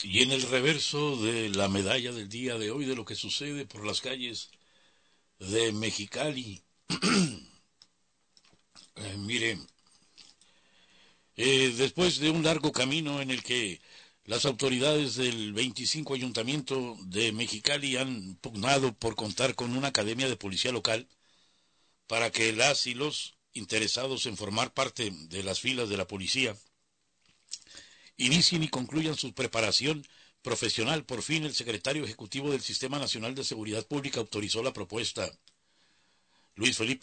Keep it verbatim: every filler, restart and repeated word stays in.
Y en el reverso de la medalla del día de hoy de lo que sucede por las calles de Mexicali, eh, mire, eh, después de un largo camino en el que las autoridades del veinticinco Ayuntamiento de Mexicali han pugnado por contar con una academia de policía local para que las y los interesados en formar parte de las filas de la policía inicien y concluyan su preparación profesional. Por fin el secretario ejecutivo del Sistema Nacional de Seguridad Pública autorizó la propuesta. Luis Felipe